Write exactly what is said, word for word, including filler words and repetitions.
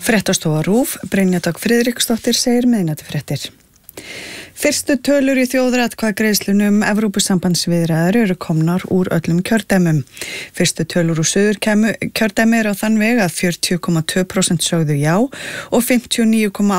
Fréttastofa RÚV, Brynja Dögg Friðriksdóttir segir miðnættifréttir. Fyrstu tölur í þjóðaratkvæðagreiðslunum Evrópusambandsviðræður eru komnar úr öllum kjördæmum. Fyrstu tölur úr Suðurkjördæmi eru á þann veg að fjörutíu komma tvö prósent sögðu já og fimmtíu og níu komma